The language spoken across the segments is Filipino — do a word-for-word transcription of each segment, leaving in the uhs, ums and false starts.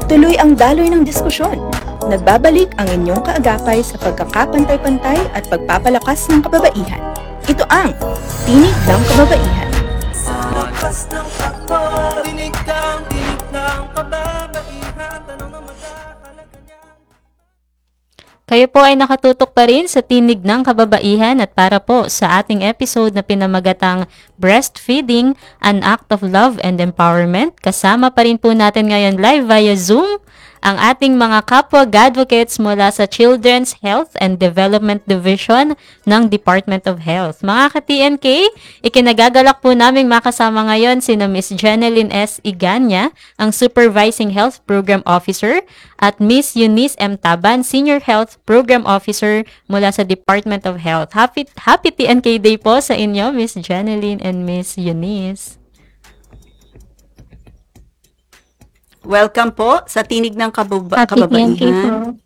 Tuloy ang daloy ng diskusyon. Nagbabalik ang inyong kaagapay sa pagkakapantay-pantay at pagpapalakas ng kababaihan. Ito ang Tinig ng Kababaihan. Sa lakas ng takbo, dinig kang tinig ng kababaihan. Tanong na magkakalaga niya. Kayo po ay nakatutok pa rin sa Tinig ng Kababaihan at para po sa ating episode na pinamagatang Breastfeeding, an Act of Love and Empowerment. Kasama pa rin po natin ngayon live via Zoom ang ating mga kapwa advocates mula sa Children's Health and Development Division ng Department of Health. Mga ka-T N K, ikinagagalak po namin makasama ngayon sina Miss Jeneline S. Iganya, ang Supervising Health Program Officer, at Miss Eunice M. Taban, Senior Health Program Officer mula sa Department of Health. Happy, happy T N K Day po sa inyo, Miss Jeneline and Miss Eunice. Welcome po sa Tinig ng Kababa- Happy T N K Kababaihan.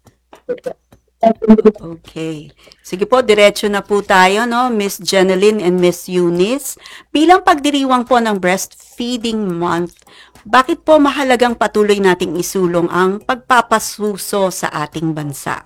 po. Okay. Sige po, diretso na po tayo, no? Miss Jeneline and Miss Eunice. Bilang pagdiriwang po ng Breastfeeding Month, bakit po mahalagang patuloy nating isulong ang pagpapasuso sa ating bansa?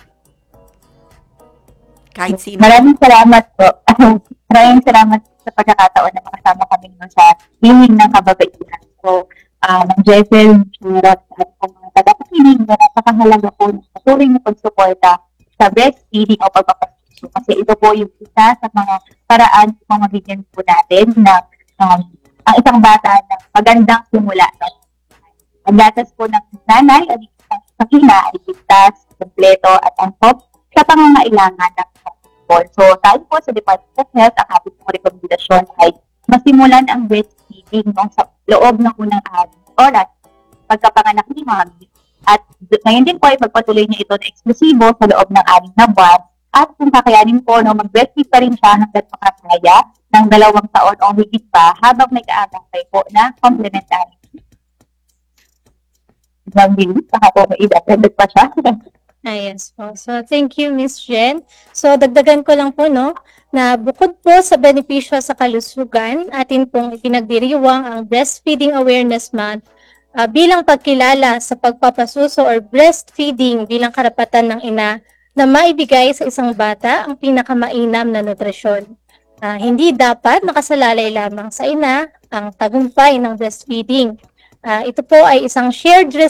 Kahit sino. Maraming salamat po. Maraming salamat sa pagkakataon na makasama kami no sa Tinig ng Kababaihan. So, uh, ng Jessel, Churat, at po mga tagapakinig na napakahalaga po ng patuloy na pagsuporta sa breastfeeding o pagpapasuso. Kasi ito po yung isa sa mga paraan sa pamamagitan po natin na um, ang isang bata na magandang simula. No? Ang gatas po ng nanay at isang sakina ay ligtas, kompleto at angkop sa pangangailangan ng people. So, tayo po sa Department of Health, ang ating pong rekomendasyon ay masimulan ang breastfeeding no, sa loob ng unang anim oras pagkapanganak ni mami. At ngayon din po ay pagpatuloy niya ito na eksklusibo sa loob ng anim na buwan. At kung kakayanin po, no, mag-breastfeed pa rin siya hanggat makakaya ng dalawang taon o higit pa habang may kaagapay po na complementary. Ibang bilis, saka po may idadagdag pa siya. Ah, yes po. So, thank you, Miss Jen. So, dagdagan ko lang po, no, na bukod po sa benepisyo sa kalusugan, atin pong ipinagdiriwang ang Breastfeeding Awareness Month ah, bilang pagkilala sa pagpapasuso or breastfeeding bilang karapatan ng ina na maibigay sa isang bata ang pinakamainam na nutrisyon. Ah, hindi dapat nakasalalay lamang sa ina ang tagumpay ng breastfeeding. Ah, ito po ay isang shared